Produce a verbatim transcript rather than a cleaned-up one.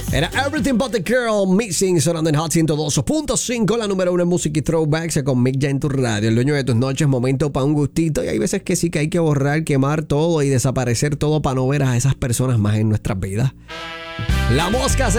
Era Everything But The Girl Missing, sonando en Hot ciento dos punto cinco, la número uno en música y throwbacks con Mick ya en tu radio, el dueño de tus noches, momento para un gustito. Y hay veces que sí que hay que borrar, quemar todo y desaparecer todo para no ver a esas personas más en nuestras vidas. La Mosca se